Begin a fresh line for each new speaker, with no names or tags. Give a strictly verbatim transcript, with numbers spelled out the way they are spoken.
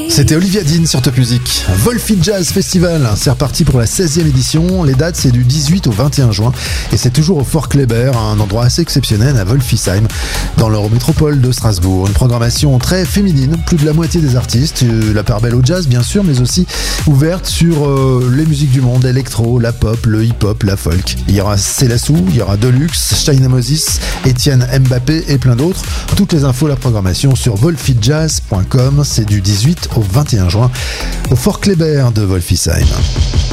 C'était Olivia Dean sur Top Music. Wolfie Jazz Festival, c'est reparti pour la seizième édition. Les dates, c'est du dix-huit au vingt et un juin. Et c'est toujours au Fort Kléber, un endroit assez exceptionnel à Wolfisheim, dans l'Eurométropole de Strasbourg. Une programmation très féminine, plus de la moitié des artistes. La part belle au jazz, bien sûr, mais aussi ouverte sur euh, les musiques du monde, l'électro, la pop, le hip-hop, la folk. Il y aura Célassou, il y aura Deluxe, China Moses, Étienne Mbappé et plein d'autres. Toutes les infos, la programmation sur wolfie jazz point com. C'est du dix-huit au vingt et un juin au Fort Kléber de Wolfisheim.